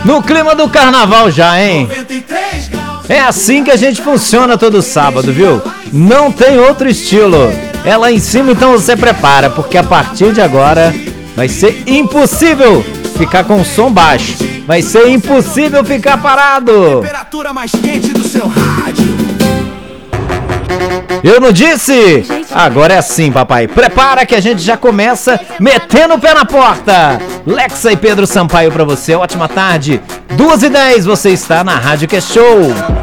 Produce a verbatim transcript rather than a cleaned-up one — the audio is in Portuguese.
No clima do carnaval já, hein? É assim que a gente funciona todo sábado, viu? Não tem outro estilo. É lá em cima, então você prepara, porque a partir de agora vai ser impossível ficar com o som baixo. Vai ser impossível ficar parado. Temperatura mais quente do seu rádio. Eu não disse? Agora é assim, papai. Prepara que a gente já começa metendo o pé na porta. Lexa e Pedro Sampaio pra você. Ótima tarde. duas e dez, você está na Rádio Que Show.